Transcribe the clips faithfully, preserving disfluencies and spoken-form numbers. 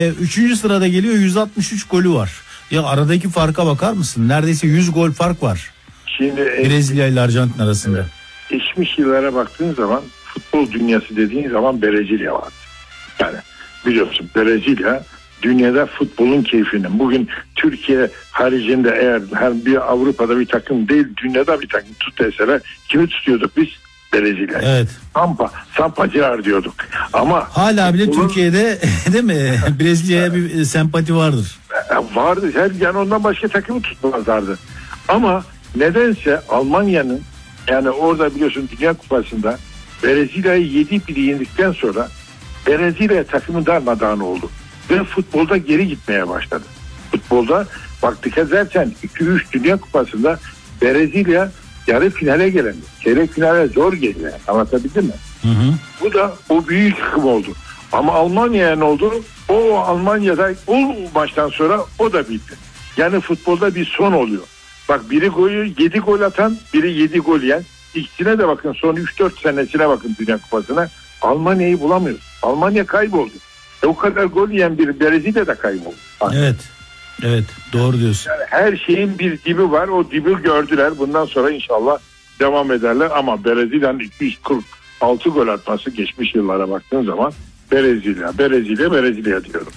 Üçüncü sırada geliyor, yüz altmış üç golü var. Ya aradaki farka bakar mısın? Neredeyse yüz gol fark var. Şimdi Brezilya ile Arjantin arasında. Geçmiş yıllara baktığın zaman futbol dünyası dediğin zaman Brezilya var. Yani biliyorsun Brezilya dünyada futbolun keyfinin. Bugün Türkiye haricinde eğer her bir Avrupa'da bir takım değil, dünyada bir takım tut deseler kimi tutuyorduk biz? Brezilya. Evet. Sampa, Sampacılar diyorduk. Ama hala bile futbolun... Türkiye'de değil mi? Brezilya'ya bir sempati vardır. Vardı. Her yani ondan başka takımı tutmazlardı. Ama nedense Almanya'nın, yani orada biliyorsun Dünya Kupası'nda Brezilya'yı yedi bir yendikten sonra Brezilya takımı darmadağın oldu. Ve futbolda geri gitmeye başladı. Futbolda bak dikkat edersen iki üç Dünya Kupası'nda Brezilya yarı finale gelemiyor. Çeyrek finale zor geliyor. Anlatabildim mi? Hı hı. Bu da o büyük yıkım oldu. Ama Almanya'ya ne oldu? O Almanya'da o maçtan sonra o da bitti. Yani futbolda bir son oluyor. Bak biri golü yedi gol atan, biri yedi gol yiyen. İkisine de bakın, son üç dört senesine bakın Dünya Kupası'na. Almanya'yı bulamıyor. Almanya kayboldu. E o kadar gol yiyen bir Brezilya da kayboldu. Bak. Evet. Evet, doğru diyorsun. Yani her şeyin bir dibi var. O dibi gördüler. Bundan sonra inşallah devam ederler. Ama Brezilya'nın iki yüz kırk altı gol atması geçmiş yıllara baktığın zaman Brezilya, Brezilya, Brezilya diyorum.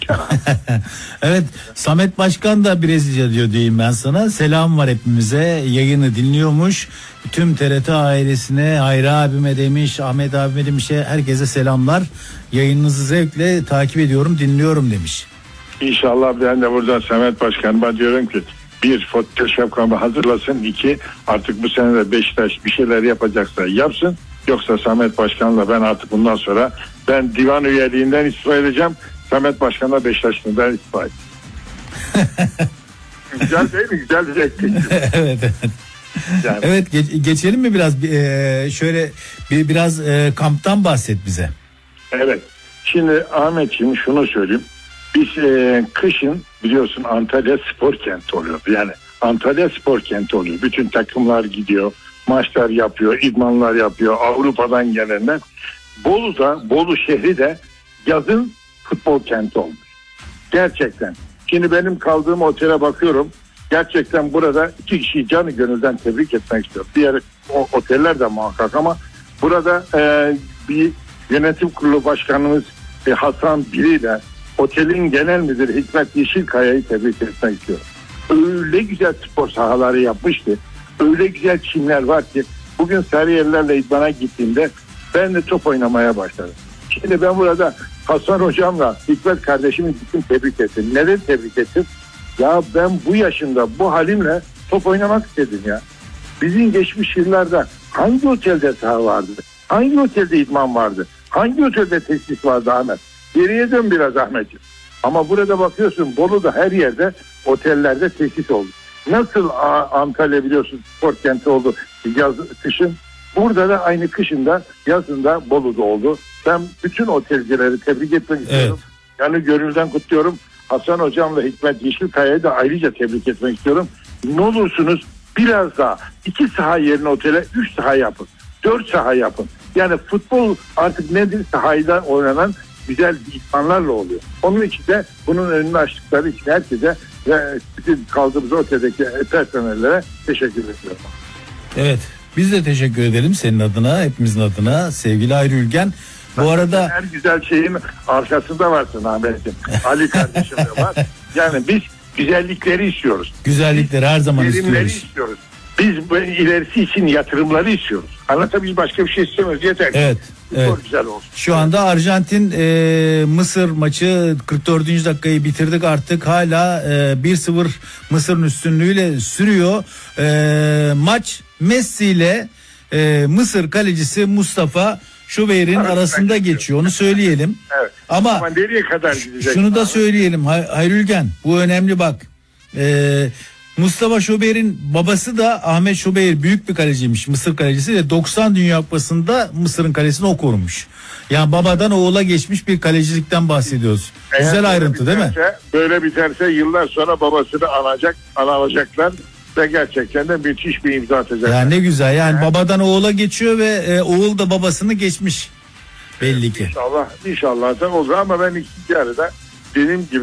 Evet, Samet Başkan da Brezilya diyor diyeyim ben sana. Selam var hepimize. Yayını dinliyormuş. Tüm T R T ailesine, Hayri abime demiş, Ahmet abime demiş, herkese selamlar. Yayınınızı zevkle takip ediyorum, dinliyorum demiş. İnşallah ben de buradan Samet Başkanıma diyorum ki bir, Photoshop'kamı hazırlasın. İki, artık bu sene de Beşiktaş bir şeyler yapacaksa yapsın. Yoksa Samet Başkan'la ben artık bundan sonra ben divan üyeliğinden istifa edeceğim. Samet Başkan'la Beşiktaş'tan istifa edeceğim. Güzel değil mi? Güzel bir zevkli. Evet, evet. Yani. Evet, ge- geçelim mi biraz e, şöyle bir biraz e, kamptan bahset bize. Evet. Şimdi Ahmetciğim şunu söyleyeyim. Biz e, kışın biliyorsun Antalya spor kenti oluyor. Yani Antalya spor kenti oluyor. Bütün takımlar gidiyor. Maçlar yapıyor. İdmanlar yapıyor. Avrupa'dan gelenler. Bolu'da, Bolu şehri de yazın futbol kenti olmuş. Gerçekten. Şimdi benim kaldığım otele bakıyorum. Gerçekten burada iki kişiyi canı gönülden tebrik etmek istiyorum. Diğer o, oteller de muhakkak ama burada e, bir yönetim kurulu başkanımız e, Hasan Biri ile otelin genel müdürü Hikmet Yeşilkaya'yı tebrik etmek istiyorum. Öyle güzel spor sahaları yapmıştı. Öyle güzel çimler var ki bugün Sarıyerlerle idmana gittiğimde ben de top oynamaya başladım. Şimdi ben burada Hasan hocamla Hikmet kardeşimi gittim tebrik ettim. Neden tebrik ettim? Ya ben bu yaşında bu halimle top oynamak istedim ya. Bizim geçmiş yıllarda hangi otelde saha vardı? Hangi otelde idman vardı? Hangi otelde tesis vardı Ahmet? Geriye dön biraz Ahmetciğim. Ama burada bakıyorsun Bolu'da her yerde otellerde tesis oldu. Nasıl Antalya biliyorsun spor kenti oldu yaz kışın. Burada da aynı kışında yazında Bolu'da oldu. Ben bütün otelcileri tebrik etmek istiyorum. Evet. Yani gönülden kutluyorum. Hasan hocamla Hikmet Yeşilkaya'yı da ayrıca tebrik etmek istiyorum. Ne olursunuz biraz daha iki saha yerine otele üç saha yapın. Dört saha yapın. Yani futbol artık nedir? Sahayla oynanan güzel idmanlarla oluyor. Onun için de bunun önünü açtıkları için herkese ve bütün kaldığımız oteldeki personellere teşekkür ediyorum. Evet, biz de teşekkür edelim senin adına, hepimizin adına sevgili Hayri Ülgen. Bu arada her güzel şeyin arkasında varsın Ahmetciğim. Ali kardeşim de var. Yani biz güzellikleri istiyoruz. Güzellikleri her zaman istiyoruz. istiyoruz. Biz bu ilerisi için yatırımları istiyoruz. Anlatabildim, başka bir şey istemiyoruz. Yeter ki. Evet. Evet. Güzel olsun. Şu anda Arjantin e, Mısır maçı kırk dördüncü dakikayı bitirdik artık. Hala e, bir sıfır Mısır'ın üstünlüğüyle sürüyor. E, maç Messi ile e, Mısır kalecisi Mustafa Şubeyr'in arasında geçiyor. Onu söyleyelim. Evet. Ama, Ama nereye kadar gidecek? Şunu da söyleyelim Hayri Ülgen, bu önemli bak. Eee Mustafa Şubeyr'in babası da Ahmet Şubeyr büyük bir kaleciymiş, Mısır kalecisi ve doksan Dünya Kupası'nda Mısır'ın kalesini o korumuş. Yani babadan oğula geçmiş bir kalecilikten bahsediyoruz. Eğer güzel ayrıntı biterse, değil mi? Böyle biterse yıllar sonra babasını alacak, alacaklar ve gerçekten de müthiş bir imza atacaklar. Ya ne güzel yani, yani babadan oğula geçiyor ve e, oğul da babasını geçmiş belli ki. İnşallah, inşallah da olur ama ben ikinci yarıda benim gibi